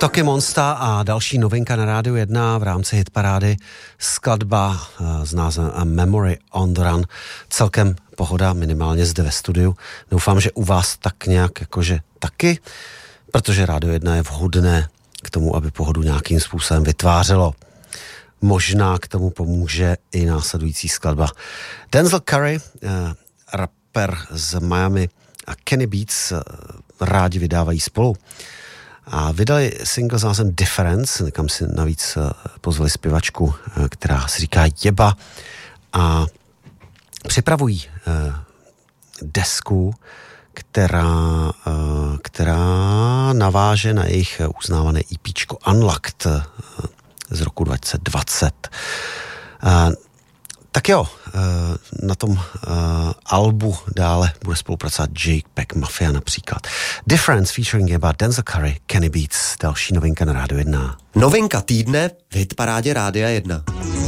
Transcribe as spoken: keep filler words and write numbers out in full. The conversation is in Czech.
Toky Monster a další novinka na Rádiu jedna v rámci hitparády, skladba s názvem A Memory on the Run. Celkem pohoda, minimálně zde ve studiu. Doufám, že u vás tak nějak jakože taky, protože Rádio jedna je vhodné k tomu, aby pohodu nějakým způsobem vytvářelo. Možná k tomu pomůže i následující skladba. Denzel Curry, rapper z Miami, a Kenny Beats rádi vydávají spolu. A vydali single s názvem Difference, kam si navíc pozvali zpěvačku, která si říká Jeba, a připravují desku, která, která naváže na jejich uznávané EPčko Unlocked z roku dva tisíce dvacet. Tak jo, na tom albu dále bude spolupracovat Jake Beck Mafia například. Difference featuring Jeba, Denzel Curry, Kenny Beats, další novinka na Rádiu jedna. Novinka týdne v hitparádě Rádia jedna.